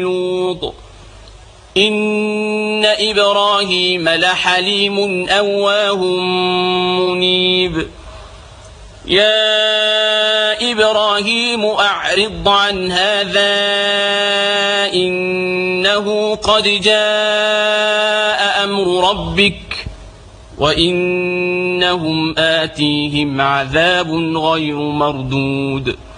لوط إن إبراهيم لحليم أواه منيب يا إبراهيم أعرض عن هذا إنه قد جاء أمر ربك وإنهم آتيهم عذاب غير مردود